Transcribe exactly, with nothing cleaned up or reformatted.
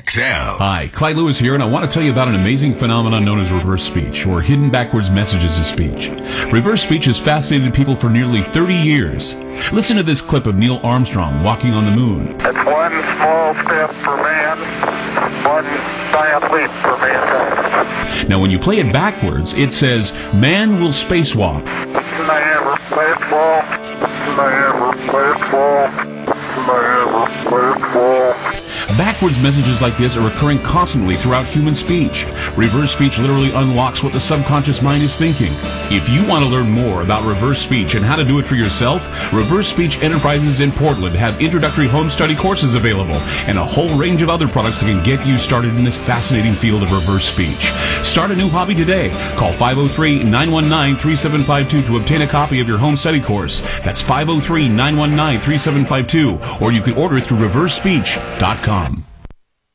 X M. Hi, Clyde Lewis here, and I want to tell you about an amazing phenomenon known as reverse speech, or hidden backwards messages of speech. Reverse speech has fascinated people for nearly thirty years. Listen to this clip of Neil Armstrong walking on the moon. It's one small step for man, one giant leap for mankind. Now, when you play it backwards, it says, "Man will spacewalk." Never spacewalk, never spacewalk, never spacewalk. Backwards messages like this are occurring constantly throughout human speech. Reverse speech literally unlocks what the subconscious mind is thinking. If you want to learn more about reverse speech and how to do it for yourself, Reverse Speech Enterprises in Portland have introductory home study courses available and a whole range of other products that can get you started in this fascinating field of reverse speech. Start a new hobby today. Call five oh three, nine one nine, three seven five two to obtain a copy of your home study course. That's five oh three, nine one nine, three seven five two, or you can order it through reverse speech dot com.